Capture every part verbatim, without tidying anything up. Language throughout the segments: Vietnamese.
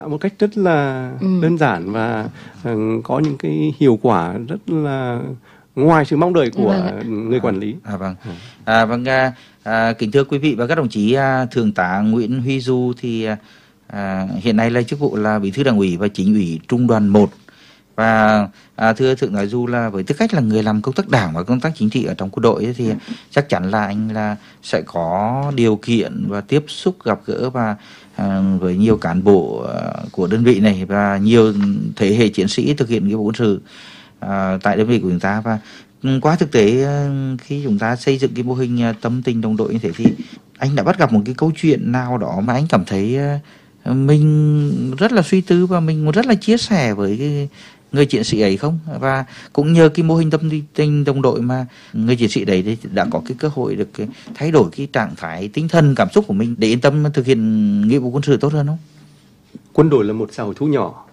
Một cách rất là Ừ. đơn giản và ờ, có những cái hiệu quả rất là ngoài sự mong đợi của Vâng ạ. người quản lý. À vâng, à, vâng à, à, kính thưa quý vị và các đồng chí, à, Thượng tá Nguyễn Huy Du thì à, hiện nay là chức vụ là Bí thư Đảng ủy và Chính ủy Trung đoàn một. Và à, thưa Thượng tá Du, là với tư cách là người làm công tác đảng và công tác chính trị ở trong quân đội ấy, thì chắc chắn là anh là sẽ có điều kiện và tiếp xúc gặp gỡ và à, với nhiều cán bộ à, của đơn vị này và nhiều thế hệ chiến sĩ thực hiện nghĩa vụ quân sự à, tại đơn vị của chúng ta. Và ừ, qua thực tế à, khi chúng ta xây dựng cái mô hình à, tâm tình đồng đội như thế thì anh đã bắt gặp một cái câu chuyện nào đó mà anh cảm thấy à, mình rất là suy tư và mình rất là chia sẻ với cái người chiến sĩ ấy không? Và cũng nhờ cái mô hình tâm tình đồng đội mà người chiến sĩ đấy đã có cái cơ hội được cái thay đổi cái trạng thái tinh thần cảm xúc của mình để yên tâm thực hiện nghĩa vụ quân sự tốt hơn không? Quân đội là một xã hội thu nhỏ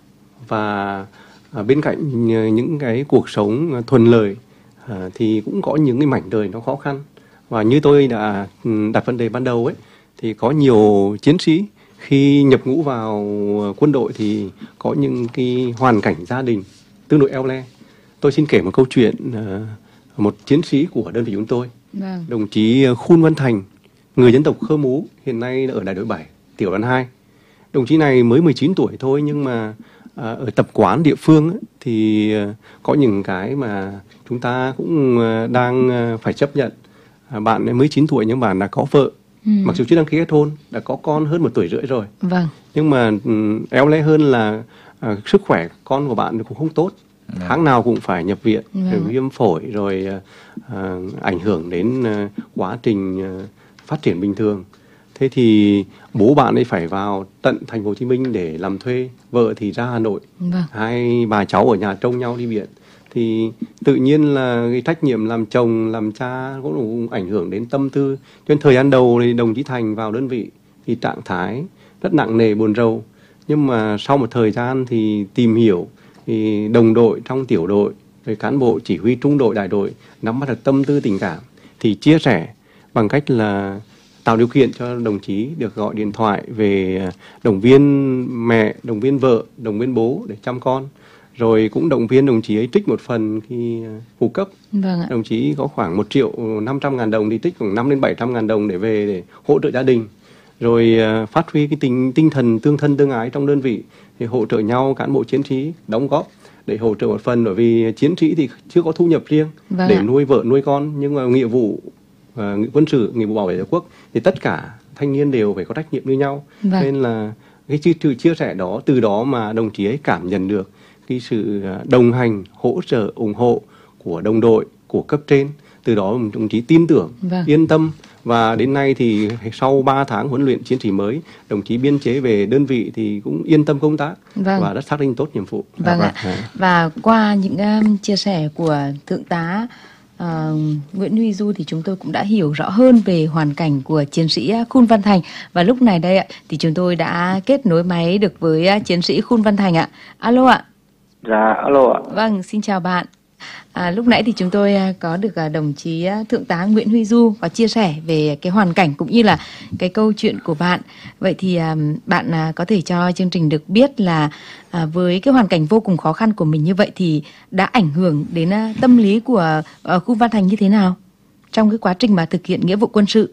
và à, bên cạnh những cái cuộc sống thuận lợi à, thì cũng có những cái mảnh đời nó khó khăn. Và như tôi đã đặt vấn đề ban đầu ấy, thì có nhiều chiến sĩ khi nhập ngũ vào quân đội thì có những cái hoàn cảnh gia đình tương đối eo le. Tôi xin kể một câu chuyện à, một chiến sĩ của đơn vị chúng tôi, Vâng. đồng chí Khun Văn Thành, người dân tộc Khơ Mú, hiện nay ở đại đội bảy, tiểu đoàn hai. Đồng chí này mới mười chín tuổi thôi, nhưng mà à, ở tập quán địa phương ấy, thì à, có những cái mà chúng ta cũng à, đang à, phải chấp nhận. À, bạn ấy mới chín tuổi nhưng bạn đã có vợ, Ừ. mặc dù chưa đăng ký kết hôn, đã có con hơn một tuổi rưỡi rồi. Vâng. Nhưng mà um, éo le hơn là à, sức khỏe con của bạn cũng không tốt. Vâng. Tháng nào cũng phải nhập viện, Vâng. rồi viêm phổi, rồi à, ảnh hưởng đến à, quá trình à, phát triển bình thường. Thế thì bố bạn ấy phải vào tận thành phố Hồ Chí Minh để làm thuê, vợ thì ra Hà Nội. Vâng. Hai bà cháu ở nhà trông nhau đi viện. Thì tự nhiên là cái trách nhiệm làm chồng, làm cha cũng ảnh hưởng đến tâm tư. Cho nên thời gian đầu thì đồng chí Thành vào đơn vị thì trạng thái rất nặng nề, buồn rầu. Nhưng mà sau một thời gian thì tìm hiểu, thì đồng đội trong tiểu đội, rồi cán bộ chỉ huy trung đội, đại đội nắm bắt được tâm tư tình cảm thì chia sẻ bằng cách là tạo điều kiện cho đồng chí được gọi điện thoại về động viên mẹ, động viên vợ, động viên bố để chăm con. Rồi cũng động viên đồng chí ấy trích một phần khi phụ cấp. Vâng ạ. Đồng chí có khoảng một triệu năm trăm ngàn đồng thì trích khoảng năm đến bảy trăm ngàn đồng để về để hỗ trợ gia đình. Rồi uh, phát huy cái tinh, tinh thần tương thân tương ái trong đơn vị, thì hỗ trợ nhau cán bộ chiến sĩ đóng góp để hỗ trợ một phần, bởi vì chiến sĩ thì chưa có thu nhập riêng Vâng để ạ. nuôi vợ nuôi con, nhưng mà nghĩa vụ uh, quân sự, nghĩa vụ bảo vệ tổ quốc thì tất cả thanh niên đều phải có trách nhiệm như nhau. Vâng. Nên là cái chia, chia sẻ đó, từ đó mà đồng chí ấy cảm nhận được cái sự đồng hành, hỗ trợ, ủng hộ của đồng đội, của cấp trên. Từ đó đồng chí tin tưởng, Vâng. yên tâm. Và đến nay thì sau ba tháng huấn luyện chiến sĩ mới, đồng chí biên chế về đơn vị thì cũng yên tâm công tác. Vâng. Và rất xác định tốt nhiệm vụ. Vâng ạ. À. Và qua những um, chia sẻ của Thượng tá uh, Nguyễn Huy Du thì chúng tôi cũng đã hiểu rõ hơn về hoàn cảnh của chiến sĩ uh, Khun Văn Thành. Và lúc này đây ạ, thì chúng tôi đã kết nối máy được với uh, chiến sĩ Khun Văn Thành ạ. Alo ạ. Dạ, alo ạ. Vâng, xin chào bạn. À, lúc nãy thì chúng tôi à, có được à, đồng chí à, Thượng tá Nguyễn Huy Du có chia sẻ về cái hoàn cảnh cũng như là cái câu chuyện của bạn. Vậy thì à, bạn à, có thể cho chương trình được biết là à, với cái hoàn cảnh vô cùng khó khăn của mình như vậy thì đã ảnh hưởng đến à, tâm lý của à, Khun Văn Thành như thế nào trong cái quá trình mà thực hiện nghĩa vụ quân sự?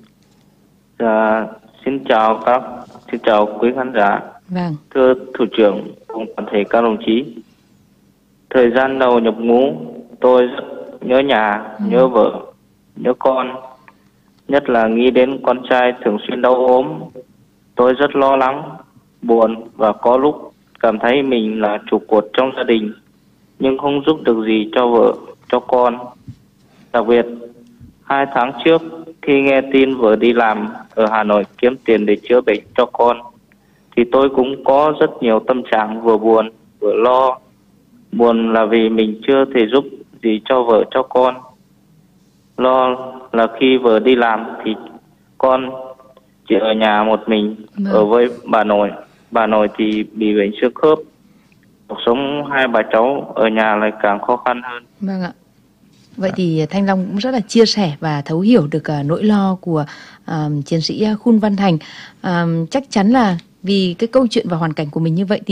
Dạ, xin chào các, xin chào quý khán giả. Vâng. Thưa thủ trưởng cùng toàn thể các đồng chí. Thời gian đầu nhập ngũ, tôi rất nhớ nhà, ừ. nhớ vợ, nhớ con. Nhất là nghĩ đến con trai thường xuyên đau ốm. Tôi rất lo lắng, buồn và có lúc cảm thấy mình là trụ cột trong gia đình, nhưng không giúp được gì cho vợ, cho con. Đặc biệt, hai tháng trước khi nghe tin vợ đi làm ở Hà Nội kiếm tiền để chữa bệnh cho con, thì tôi cũng có rất nhiều tâm trạng vừa buồn vừa lo. Buồn là vì mình chưa thể giúp gì cho vợ cho con. Lo là khi vợ đi làm thì con chỉ ở nhà một mình, vâng. ở với bà nội. Bà nội thì bị bệnh xương khớp. Cuộc sống hai bà cháu ở nhà lại càng khó khăn hơn. Vâng ạ. Vậy thì Thanh Long cũng rất là chia sẻ và thấu hiểu được uh, nỗi lo của uh, chiến sĩ Khun Văn Thành. Uh, chắc chắn là vì cái câu chuyện và hoàn cảnh của mình như vậy thì